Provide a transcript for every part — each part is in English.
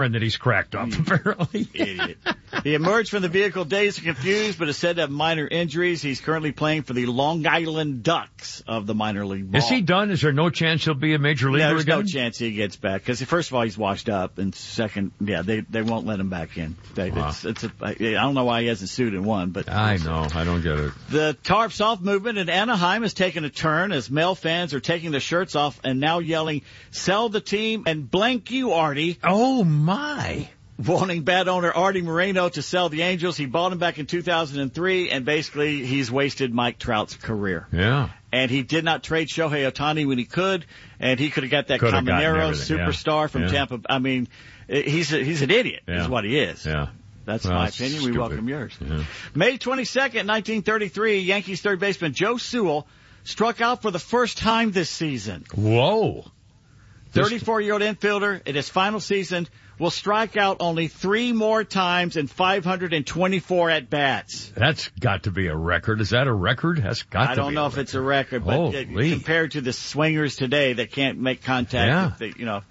that he's cracked up, apparently. Idiot. He emerged from the vehicle dazed and confused, but is said to have minor injuries. He's currently playing for the Long Island Ducks of the minor league ball. Is he done? Is there no chance he'll be a major leaguer There's again? no chance he gets back. Because first of all, he's washed up, and second, they won't let him back in. I don't know why he hasn't sued and won, but I know. I don't get it. The Tarp Soft movement in Anaheim has taken a turn as male fans are taking their shirts off and now yelling, "Sell the team and blank you, Artie." Oh, my. Wanting bad owner Artie Moreno to sell the Angels. He bought him back in 2003, and basically he's wasted Mike Trout's career. Yeah. And he did not trade Shohei Ohtani when he could, and he could have got that Caminero superstar from Tampa. I mean, he's an idiot is what he is. Yeah. That's my opinion. Stupid. We welcome yours. Yeah. May 22nd, 1933, Yankees third baseman Joe Sewell struck out for the first time this season. Whoa. 34-year-old infielder in his final season will strike out only 3 more times in 524 at-bats. That's got to be a record. Is that a record? That's got to be. I don't know if it's a record, but compared to the swingers today that can't make contact, I don't know.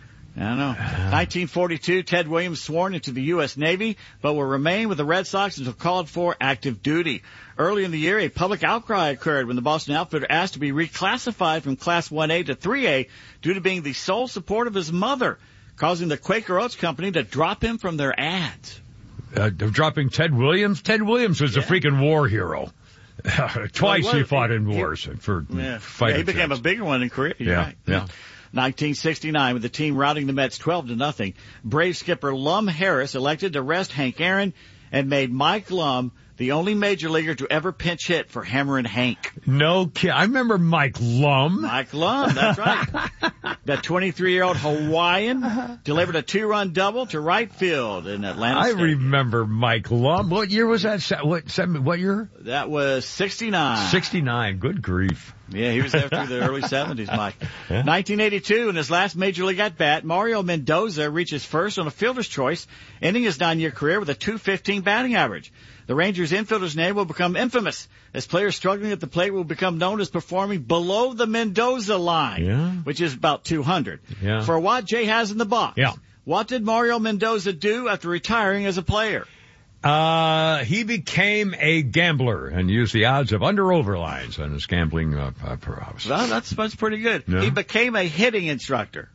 1942, Ted Williams sworn into the U.S. Navy, but will remain with the Red Sox until called for active duty. Early in the year, a public outcry occurred when the Boston outfielder asked to be reclassified from Class 1A to 3A due to being the sole support of his mother, causing the Quaker Oats Company to drop him from their ads. Dropping Ted Williams? Ted Williams was a freaking war hero. Twice he fought in wars for fighting. He became a bigger one in Korea. Yeah. 1969, with the team routing the Mets 12-0, Brave skipper Lum Harris elected to rest Hank Aaron and made Mike Lum the only major leaguer to ever pinch hit for Hammerin' Hank. No kid. I remember Mike Lum. Mike Lum, that's right. That 23-year-old Hawaiian delivered a 2-run double to right field in Atlanta Stadium. I remember Mike Lum. What year was that? What year? That was 69. 69. Good grief. Yeah, he was there through the early 70s, Mike. 1982, in his last major league at-bat, Mario Mendoza reaches first on a fielder's choice, ending his 9-year career with a .215 batting average. The Rangers' infielder's name will become infamous, as players struggling at the plate will become known as performing below the Mendoza line, which is about 200. Yeah. For what Jay has in the box. Yeah. What did Mario Mendoza do after retiring as a player? He became a gambler and used the odds of under-over lines on his gambling prowess. Well, that's pretty good. Yeah. He became a hitting instructor.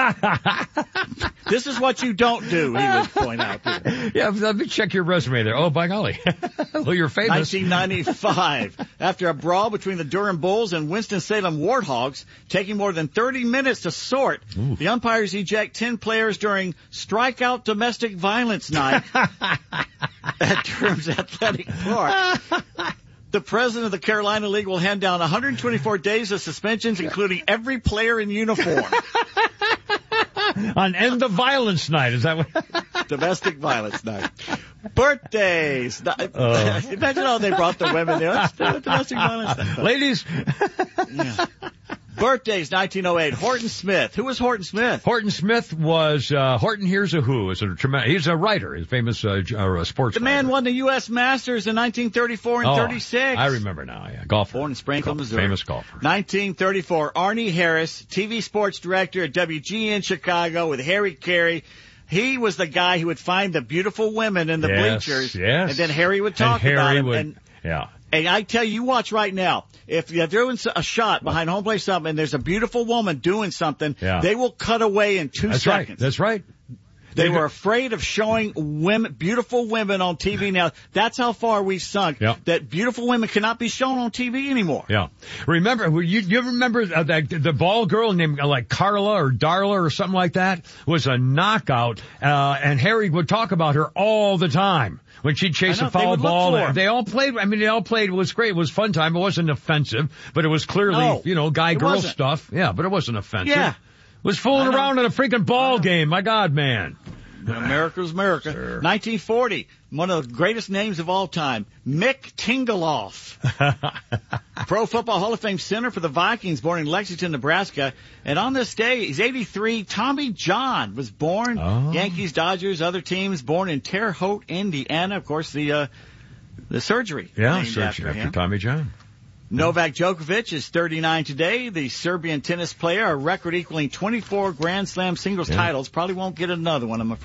This is what you don't do, he would point out. Yeah, let me check your resume there. Oh, by golly. Well, you're famous. 1995. After a brawl between the Durham Bulls and Winston-Salem Warthogs, taking more than 30 minutes to sort, the umpires eject 10 players during strikeout domestic violence night at Durham's Athletic Park. The president of the Carolina League will hand down 124 days of suspensions, including every player in uniform. On End the Violence Night, is that what? Domestic violence night. Birthdays. Imagine how they brought the women there. That's domestic violence night. Ladies. Birthdays, 1908. Horton Smith. Who was Horton Smith? Horton Smith was, Horton Hears a Who. He's a writer. He's a famous sports The man writer. won the U.S. Masters in 1934 and 36. I remember now, yeah. Golfer. Born in Springfield, Missouri. Famous golfer. 1934. Arnie Harris, TV sports director at WGN Chicago with Harry Carey. He was the guy who would find the beautiful women in the bleachers. Yes. And then Harry would talk about them. And I tell you, watch right now. If you're doing a shot behind home plate something and there's a beautiful woman doing something, they will cut away in 2 seconds. That's right. They were afraid of showing beautiful women on TV now. That's how far we've sunk. Yeah. That beautiful women cannot be shown on TV anymore. Yeah. Remember, you remember the ball girl named like Carla or Darla or something like that was a knockout, and Harry would talk about her all the time. When she'd chase a foul ball, they all played. It was great. It was fun time. It wasn't offensive, but it was clearly, guy-girl stuff. Yeah, but it wasn't offensive. Yeah. It was fooling around in a freaking ball game. My God, man. America's America. Sure. 1940. One of the greatest names of all time. Mick Tingeloff. Pro Football Hall of Fame center for the Vikings, born in Lexington, Nebraska. And on this day, he's 83. Tommy John was born. Yankees, Dodgers, other teams, born in Terre Haute, Indiana. Of course, the surgery. Yeah, surgery after Tommy John. Novak Djokovic is 39 today. The Serbian tennis player, a record equaling 24 Grand Slam singles titles. Probably won't get another one, I'm afraid.